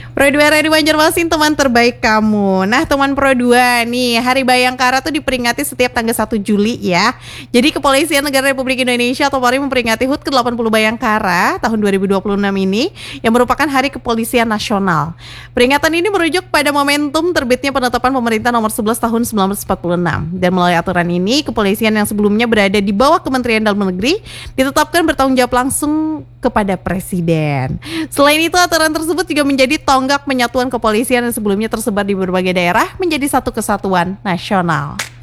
Pro 2 Radio Banjarmasin, teman terbaik kamu. Nah, teman Pro 2 nih, Hari Bayangkara tuh diperingati setiap tanggal 1 Juli ya. Jadi Kepolisian Negara Republik Indonesia atau Polri memperingati HUT ke-80 Bayangkara tahun 2026 ini yang merupakan Hari Kepolisian Nasional. Peringatan ini merujuk pada momentum terbitnya penetapan pemerintah nomor 11 tahun 1946. Dan melalui aturan ini, kepolisian yang sebelumnya berada di bawah Kementerian Dalam Negeri ditetapkan bertanggung jawab langsung kepada Presiden. Selain itu, aturan tersebut juga menjadi tonggak penyatuan kepolisian yang sebelumnya tersebar di berbagai daerah menjadi satu kesatuan nasional.